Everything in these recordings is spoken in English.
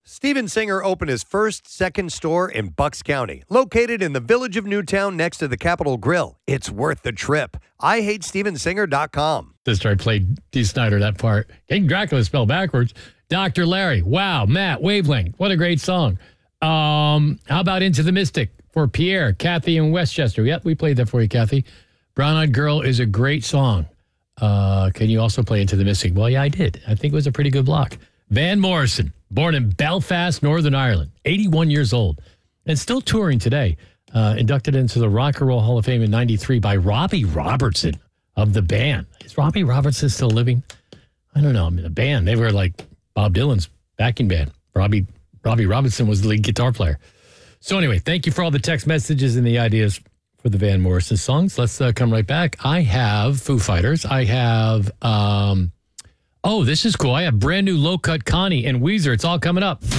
Steven Singer opened his first second store in Bucks County, located in the village of Newtown next to the Capitol Grill. It's worth the trip. IHateStevenSinger.com. Sister, I played Dee Snider, that part. King Dracula spelled backwards. Dr. Larry. Wow. Matt, Wavelength. What a great song. How about Into the Mystic for Pierre, Kathy, and Westchester? Yep, we played that for you, Kathy. Brown Eyed Girl is a great song. Can you also play Into the Mystic? Well, yeah, I did. I think it was a pretty good block. Van Morrison, born in Belfast, Northern Ireland, 81 years old, and still touring today. Inducted into the Rock and Roll Hall of Fame in 93 by Robbie Robertson of the band. Is Robbie Robertson still living? I don't know. I mean, the band, they were like Bob Dylan's backing band. Robbie Robertson was the lead guitar player. So anyway, thank you for all the text messages and the ideas for the Van Morrison songs. Let's come right back. I have Foo Fighters. I have... this is cool. I have brand new Low Cut Connie and Weezer. It's all coming up.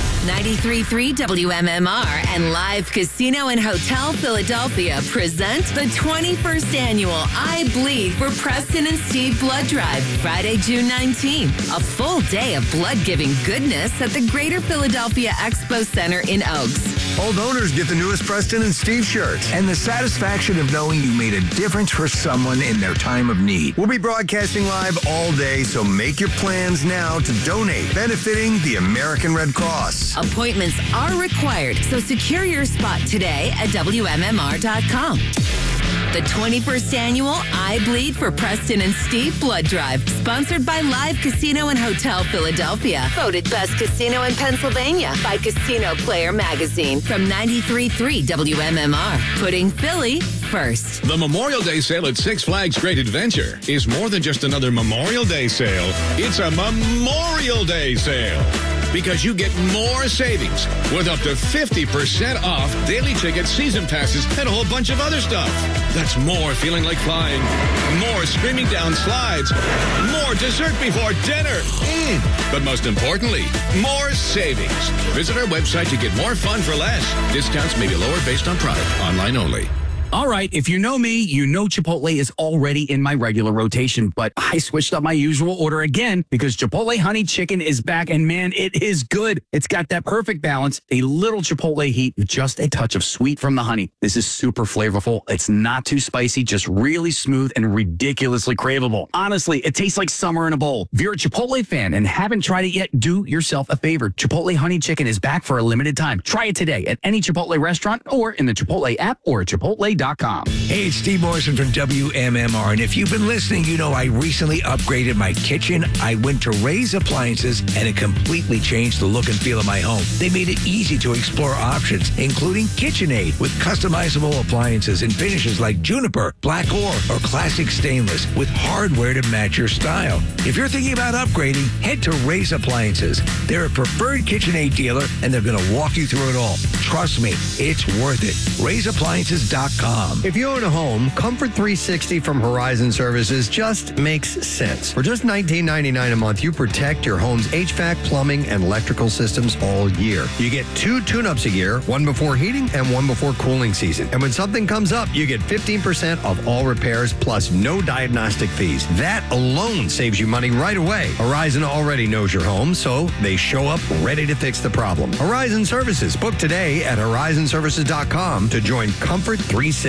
93.3 WMMR and Live Casino and Hotel Philadelphia present the 21st annual I Bleed for Preston and Steve Blood Drive, Friday, June 19th. A full day of blood-giving goodness at the Greater Philadelphia Expo Center in Oaks. Old owners get the newest Preston and Steve shirts and the satisfaction of knowing you made a difference for someone in their time of need. We'll be broadcasting live all day, so make your plans now to donate, benefiting the American Red Cross. Appointments are required, so secure your spot today at WMMR.com. The 21st annual I Bleed for Preston and Steve Blood Drive, sponsored by Live Casino and Hotel Philadelphia. Voted best casino in Pennsylvania by Casino Player Magazine from 93.3 WMMR. Putting Philly first. The Memorial Day sale at Six Flags Great Adventure is more than just another Memorial Day sale. It's a Memorial Day sale. Because you get more savings with up to 50% off daily tickets, season passes, and a whole bunch of other stuff. That's more feeling like flying, more screaming down slides, more dessert before dinner. But most importantly, more savings. Visit our website to get more fun for less. Discounts may be lower based on product. Online only. All right, if you know me, you know Chipotle is already in my regular rotation, but I switched up my usual order again because Chipotle Honey Chicken is back, and man, it is good. It's got that perfect balance, a little Chipotle heat with just a touch of sweet from the honey. This is super flavorful. It's not too spicy, just really smooth and ridiculously craveable. Honestly, it tastes like summer in a bowl. If you're a Chipotle fan and haven't tried it yet, do yourself a favor. Chipotle Honey Chicken is back for a limited time. Try it today at any Chipotle restaurant or in the Chipotle app or Chipotle.com. Hey, it's Steve Morrison from WMMR, and if you've been listening, you know I recently upgraded my kitchen. I went to Ray's Appliances, and it completely changed the look and feel of my home. They made it easy to explore options, including KitchenAid, with customizable appliances and finishes like juniper, black ore, or classic stainless, with hardware to match your style. If you're thinking about upgrading, head to Ray's Appliances. They're a preferred KitchenAid dealer, and they're going to walk you through it all. Trust me, it's worth it. Ray'sAppliances.com. If you own a home, Comfort 360 from Horizon Services just makes sense. For just $19.99 a month, you protect your home's HVAC, plumbing, and electrical systems all year. You get 2 tune-ups a year, one before heating and one before cooling season. And when something comes up, you get 15% off all repairs plus no diagnostic fees. That alone saves you money right away. Horizon already knows your home, so they show up ready to fix the problem. Horizon Services. Book today at horizonservices.com to join Comfort 360.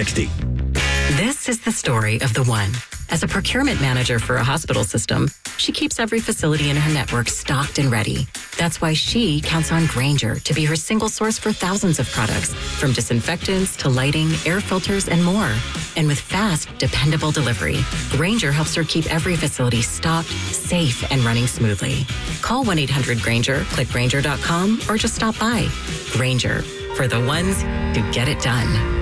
This is the story of the one. As a procurement manager for a hospital system, she keeps every facility in her network stocked and ready. That's why she counts on Grainger to be her single source for thousands of products, from disinfectants to lighting, air filters, and more. And with fast, dependable delivery, Grainger helps her keep every facility stocked, safe, and running smoothly. Call 1-800-GRAINGER, click Grainger.com, or just stop by. Grainger, for the ones who get it done.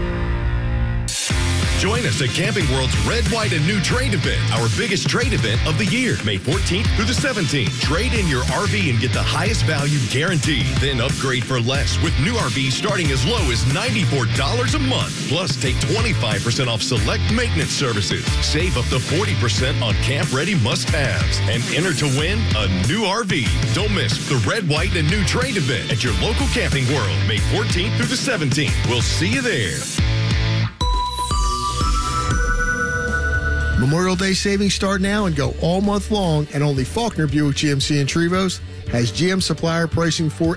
Join us at Camping World's Red, White, and New Trade event, our biggest trade event of the year, May 14th through the 17th. Trade in your RV and get the highest value guaranteed. Then upgrade for less with new RVs starting as low as $94 a month. Plus, take 25% off select maintenance services. Save up to 40% on camp-ready must-haves. And enter to win a new RV. Don't miss the Red, White, and New Trade event at your local Camping World, May 14th through the 17th. We'll see you there. Memorial Day savings start now and go all month long, and only Faulkner Buick GMC in Trevose has GM supplier pricing for